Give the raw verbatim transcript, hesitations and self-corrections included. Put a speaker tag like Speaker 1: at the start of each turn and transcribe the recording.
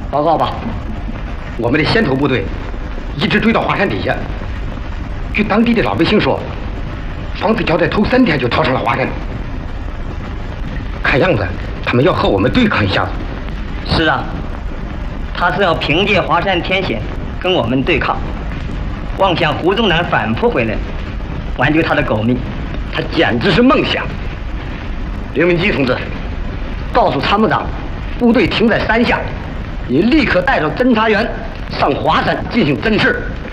Speaker 1: 报告吧。我们的先头部队一直追到华山底下。据当地的老百姓说，方子乔在头三天就逃上了华山。看样子，他们要和我们对抗一下子。
Speaker 2: 是啊，他是要凭借华山天险跟我们对抗，妄想胡宗南反扑回来，挽救他的狗命，
Speaker 1: 他简直是梦想。刘明基同志，告诉参谋长，部队停在山下，你立刻带着侦察员上华山进行侦视。